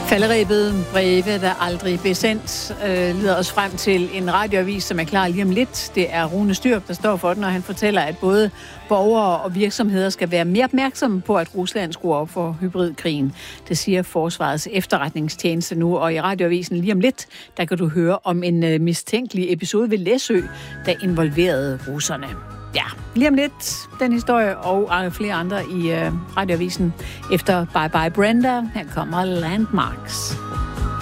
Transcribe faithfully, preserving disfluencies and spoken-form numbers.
Falderebet, breve, der aldrig blev sendt, øh, leder os frem til en radioavis, som er klar lige om lidt. Det er Rune Styrk, der står for den, og han fortæller, at både borgere og virksomheder skal være mere opmærksomme på, at Rusland skruer op for hybridkrigen. Det siger Forsvarets efterretningstjeneste nu, og i radioavisen lige om lidt, der kan du høre om en øh, mistænkelig episode ved Læsø, der involverede russerne. Ja, lige om lidt den historie og flere andre i øh, radioavisen. Efter Bye Bye Brenda, her kommer Landmarks.